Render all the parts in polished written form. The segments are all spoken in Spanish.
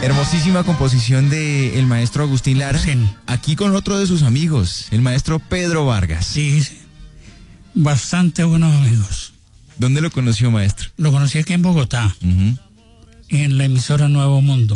Hermosísima composición de el maestro Agustín Lara, Sí. aquí con otro de sus amigos, el maestro Pedro Vargas. Sí, sí. Bastante buenos amigos. ¿Dónde lo conoció, maestro? Lo conocí aquí en Bogotá, Ujú. en la emisora Nuevo Mundo,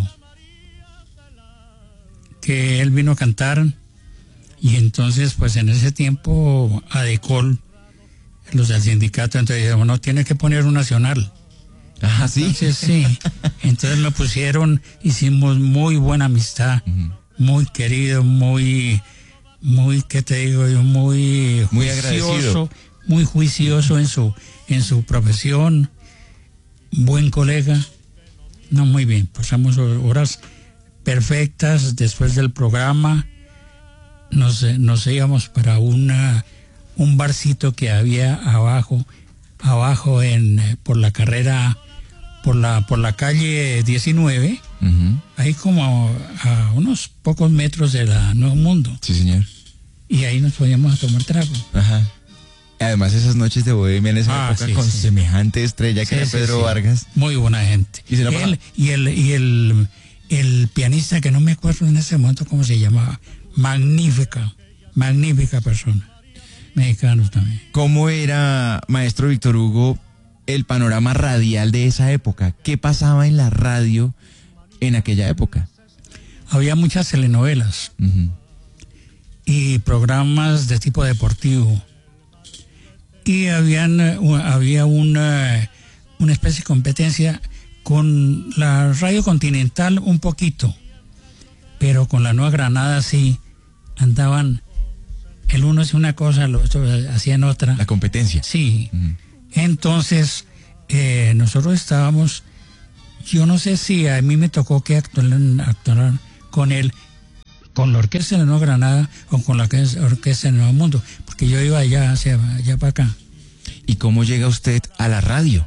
que él vino a cantar, y entonces pues en ese tiempo Adecol, los del sindicato, entonces dijeron, no, tiene que poner un nacional. Ah, sí. Entonces sí, entonces me pusieron, hicimos muy buena amistad, Ujú. muy querido, muy, ¿qué te digo yo? Muy Muy agradecido. juicioso, muy juicioso en su profesión, buen colega. No, muy bien, pasamos horas perfectas. Después del programa nos íbamos para un barcito que había abajo por la carrera, por la calle 19, Ujú. ahí como a unos pocos metros de la Nuevo Mundo, Sí, señor. y ahí nos podíamos a tomar trago. Ajá. Además, esas noches de bohemia en esa Ah, época sí, con sí. semejante estrella que Sí, era sí, Pedro sí. Vargas. Muy buena gente. ¿Y se la Él y el pianista, que no me acuerdo en ese momento cómo se llamaba, magnífica persona. Mexicanos también. ¿Cómo era, maestro Víctor Hugo, el panorama radial de esa época? ¿Qué pasaba en la radio en aquella época? Había muchas telenovelas Ujú. y programas de tipo deportivo. Y había una especie de competencia con la Radio Continental un poquito, pero con la Nueva Granada sí andaban, el uno hacía una cosa, los otros hacían otra. La competencia. Sí. Ujú. Entonces, nosotros estábamos, yo no sé si a mí me tocó que actuar con él, con la Orquesta de la Nueva Granada o con la Orquesta del Nuevo Mundo, porque yo iba allá para acá. ¿Y cómo llega usted a la radio?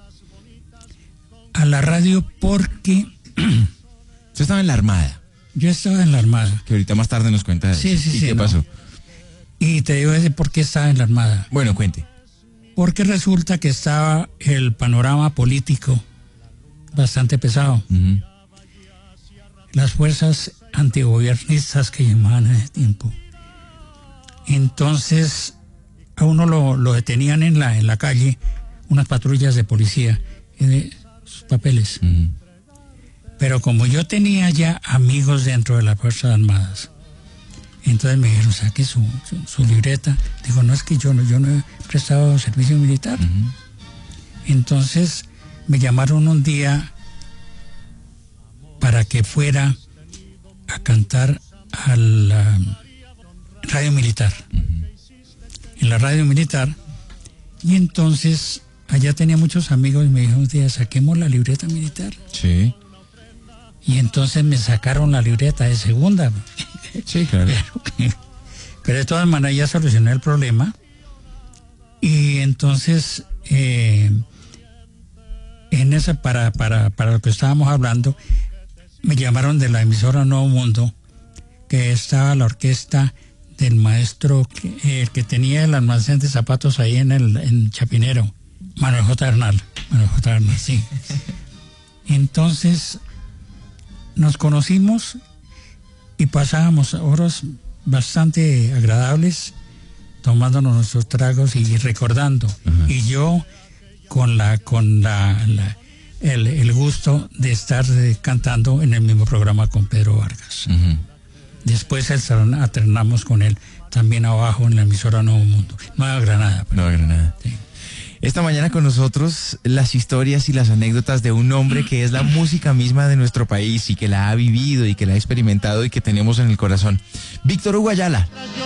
A la radio porque Usted estaba en la Armada, yo estaba en la Armada. que ahorita más tarde nos cuenta de Sí, eso. sí, ¿Y sí, qué no. pasó? Y te digo por qué estaba en la Armada. Bueno, cuente. Porque resulta que estaba el panorama político bastante pesado. Ujú. Las fuerzas antigobiernistas que llamaban en ese tiempo. Entonces a uno lo detenían en la calle, unas patrullas de policía, sus papeles. Ujú. Pero como yo tenía ya amigos dentro de las Fuerzas Armadas, entonces me dijeron, saque su libreta. Digo, no, es que yo no he prestado servicio militar. Ujú. Entonces me llamaron un día para que fuera a cantar a la radio militar. En la radio militar. Y entonces allá tenía muchos amigos y me dijeron un día, saquemos la libreta militar. Sí. Y entonces me sacaron la libreta de segunda. Sí, claro. Pero de todas maneras ya solucioné el problema. Y entonces en esa, para lo que estábamos hablando, me llamaron de la emisora Nuevo Mundo, que estaba la orquesta del maestro el que tenía el almacén de zapatos ahí en Chapinero, Manuel J. Hernal, sí. Entonces nos conocimos y pasábamos horas bastante agradables tomándonos nuestros tragos y recordando. Ajá. Y yo con el gusto de estar cantando en el mismo programa con Pedro Vargas. Ujú. Después alternamos con él también abajo en la emisora Nuevo Mundo, Nueva Granada. Nueva Granada. Sí. Esta mañana con nosotros las historias y las anécdotas de un hombre que es la música misma de nuestro país y que la ha vivido y que la ha experimentado y que tenemos en el corazón. Víctor Hugo Ayala.